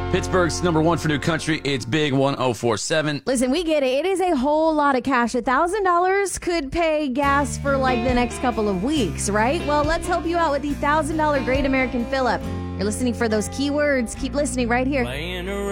Pittsburgh's number one for new country. It's Big 1047. Listen, we get it. It is a whole lot of cash. $1,000 could pay gas for like the next couple of weeks, right? Well, let's help you out with the $1,000 Great American Fill-Up. You're listening for those keywords. Keep listening right here.